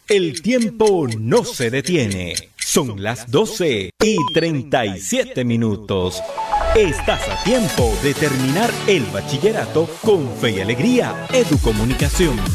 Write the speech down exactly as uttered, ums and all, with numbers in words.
El tiempo no se detiene. Son las doce y treinta y siete minutos. Estás a tiempo de terminar el bachillerato con fe y alegría. Educomunicación.